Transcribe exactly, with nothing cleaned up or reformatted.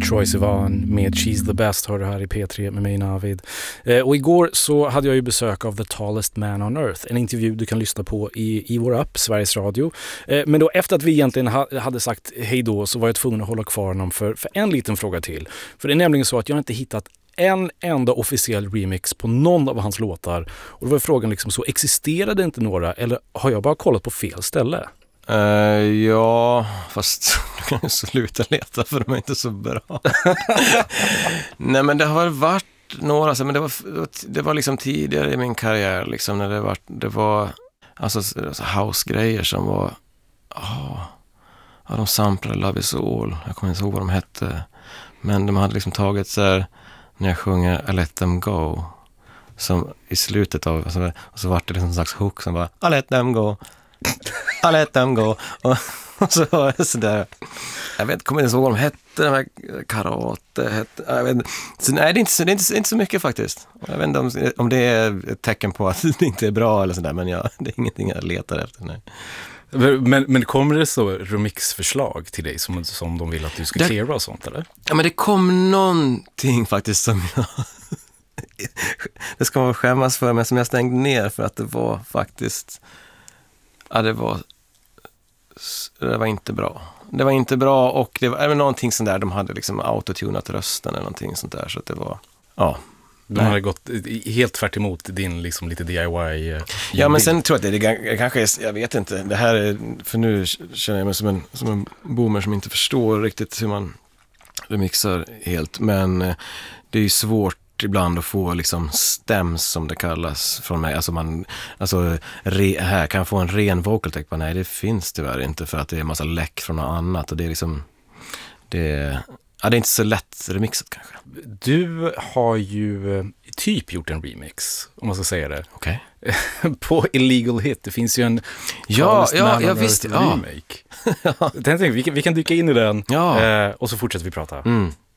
Troye Sivan med She's the Best hör du här i P tre med mig Navid. Eh, och igår så hade jag ju besök av The Tallest Man on Earth, en intervju du kan lyssna på i, i vår app, Sveriges Radio. Eh, men då efter att vi egentligen ha, hade sagt hej då så var jag tvungen att hålla kvar honom för, för en liten fråga till. För det är nämligen så att jag inte hittat en enda officiell remix på någon av hans låtar. Och då var frågan liksom så, existerade inte några eller har jag bara kollat på fel ställe? Uh, ja, fast du kan ju sluta leta för de är inte så bra. Nej, men det har varit några, men det var, det var liksom tidigare i min karriär liksom, när det var, det var alltså, alltså house-grejer som var oh, ja, de samplade Love Is All, jag kommer inte ihåg vad de hette, men de hade liksom tagit så här, när jag sjunger I Let Them Go som i slutet av, alltså, och så var det liksom en slags hook som bara I let them go I let them go och, och så var det sådär, jag vet, kommer inte ihåg vad de hette, de här karate hette, jag vet, så nej, det är inte så, det är inte, inte så mycket faktiskt. Jag vet inte om, om det är ett tecken på att det inte är bra eller sådär, men ja, det är ingenting jag letar efter. Nej. Men, men kommer det så remixförslag till dig som, som de vill att du ska cleara och sånt, eller? Ja, men det kom någonting faktiskt som jag det ska man skämmas för, men som jag stängde ner för att det var faktiskt ja, det var det var inte bra. Det var inte bra och det var även någonting sånt där, de hade liksom autotunat rösten eller någonting sånt där, så att det var, ja. De hade gått helt tvärt emot din liksom lite D I Y. Uh, ja, men sen tror jag att det, det kanske är, jag vet inte, det här är, för nu känner jag mig som en, som en boomer som inte förstår riktigt hur man remixar helt, men det är ju svårt ibland att få liksom stems som det kallas från mig, alltså man alltså re, här kan få en ren vocal tech, nej det finns tyvärr inte för att det är en massa läck från något annat och det är liksom det, ja, det är inte så lätt remixat kanske. Du har ju typ gjort en remix, om man ska säga det. Okej. Okay. På Illegal Hit, det finns ju en ja, ja, jag visste, ja. remake. Ja. Jag tänkte, vi, kan, vi kan dyka in i den ja. eh, och så fortsätter vi prata. Mm.